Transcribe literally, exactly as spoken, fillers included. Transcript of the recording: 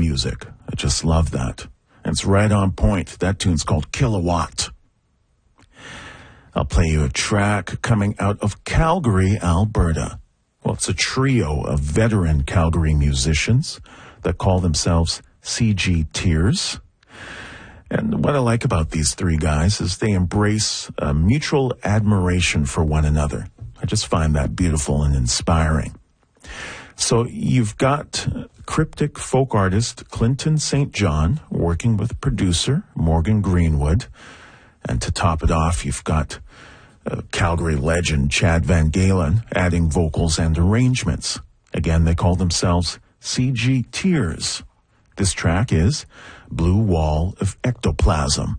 music. I just love that. And it's right on point. That tune's called Kilowatt. I'll play you a track coming out of Calgary, Alberta. Well, it's a trio of veteran Calgary musicians that call themselves C G Tears. And what I like about these three guys is they embrace a mutual admiration for one another. I just find that beautiful and inspiring. So you've got cryptic folk artist Clinton Saint John working with producer Morgan Greenwood. And to top it off, you've got uh, Calgary legend Chad Van Galen adding vocals and arrangements. Again, they call themselves C G Tears. This track is Blue Wall of Ectoplasm.